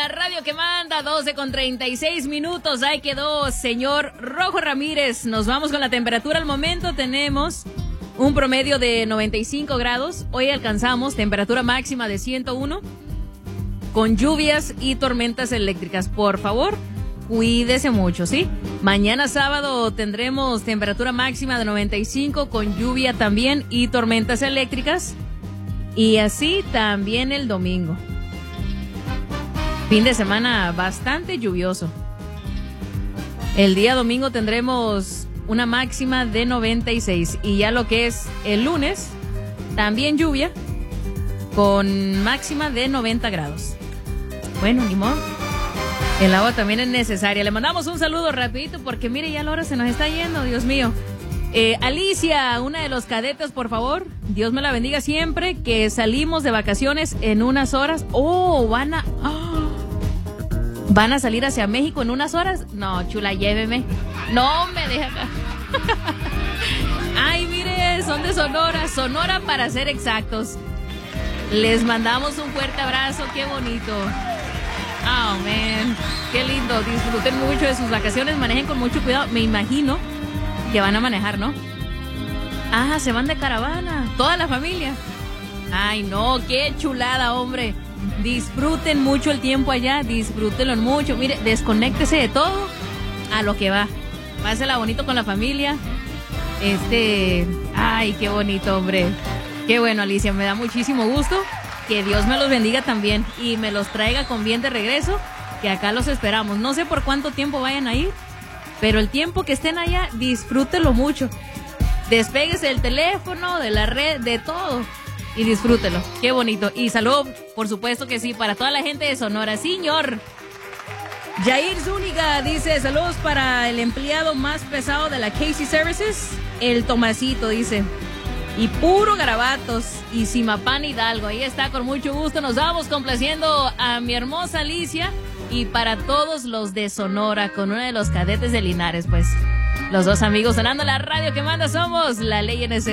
la radio que manda, 12:36. Ahí quedó, señor Rojo Ramírez. Nos vamos con la temperatura. Al momento tenemos un promedio de 95 grados. Hoy alcanzamos temperatura máxima de 101, con lluvias y tormentas eléctricas. Por favor, cuídese mucho, ¿sí? Mañana sábado tendremos temperatura máxima de 95, con lluvia también y tormentas eléctricas. Y así también el domingo. Fin de semana bastante lluvioso. El día domingo tendremos una máxima de 96. Y ya lo que es el lunes, también lluvia, con máxima de 90 grados. Bueno, ni modo. El agua también es necesaria. Le mandamos un saludo rapidito porque mire, ya la hora se nos está yendo, Dios mío. Alicia, una de los cadetes, por favor. Dios me la bendiga siempre. Que salimos de vacaciones en unas horas. ¿Van a salir hacia México en unas horas? No, chula, lléveme. No me deja acá. Ay, mire, son de Sonora para ser exactos. Les mandamos un fuerte abrazo, qué bonito. Oh, man, qué lindo. Disfruten mucho de sus vacaciones, manejen con mucho cuidado. Me imagino que van a manejar, ¿no? Ah, se van de caravana, toda la familia. Ay, no, qué chulada, hombre. Disfruten mucho el tiempo allá, disfrútenlo mucho. Mire, desconéctese de todo a lo que va. Pásela bonito con la familia. Ay, qué bonito, hombre. Qué bueno, Alicia, me da muchísimo gusto. Que Dios me los bendiga también y me los traiga con bien de regreso, que acá los esperamos. No sé por cuánto tiempo vayan a ir, pero el tiempo que estén allá, disfrútelo mucho. Despéguese del teléfono, de la red, de todo y disfrútelo. Qué bonito. Y salud, por supuesto que sí, para toda la gente de Sonora, señor. Jair Zúñiga dice, saludos para el empleado más pesado de la Casey Services, el Tomasito, dice. Y puro garabatos y Simapán Hidalgo. Ahí está, con mucho gusto. Nos vamos complaciendo a mi hermosa Alicia y para todos los de Sonora con uno de los cadetes de Linares, pues. Los dos amigos sonando la radio que manda, somos La Ley NC.